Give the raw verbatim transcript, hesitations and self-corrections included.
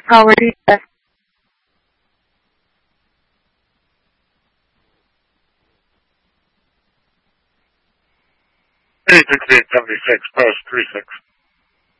Caller D S. eight six eight seventy six, post three six.